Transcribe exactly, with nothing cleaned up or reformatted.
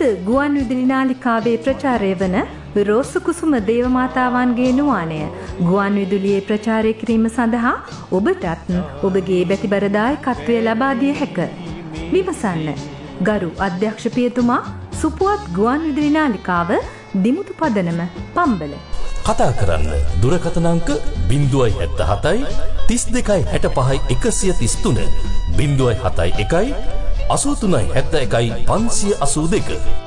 ගුවන් විදුලි නාලිකාවේ ප්‍රචාරය වන රෝස කුසුම දේවමාතාවන්ගේ නුවාණය ගුවන් විදුලියේ ප්‍රචාරය කිරීම සඳහා ඔබටත් ඔබගේ බැතිබර දායකත්වය ලබා දිය හැක. විමසන්න. ගරු අධ්‍යක්ෂ පියතුමා, සුපුවත් ගුවන් විදුලි නාලිකාව, දිමුතු පදනම, පම්බල. කතා කරන්න දුරකථන අංක ज़ीरो सात सात तीस දෙකයි හැට පහයි එකසිය තිස් තුන ज़ीरो सात එකයි අසූ තුනයි හැත්තෑ එකයි පන්සිය අසූ දෙක.